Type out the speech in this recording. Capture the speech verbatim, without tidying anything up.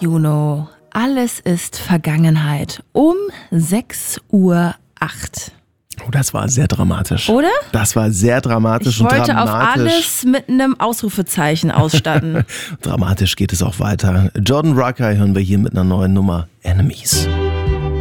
Juno, alles ist Vergangenheit. Um sechs Uhr acht. Oh, das war sehr dramatisch. Oder? Das war sehr dramatisch Ich und wollte dramatisch. auf alles mit einem Ausrufezeichen ausstatten. Dramatisch geht es auch weiter. Jordan Rucker hören wir hier mit einer neuen Nummer, Enemies.